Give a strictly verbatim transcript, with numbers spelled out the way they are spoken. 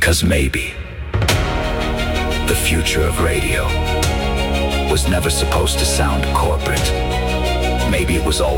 Because maybe the future of radio was never supposed to sound corporate. Maybe it was always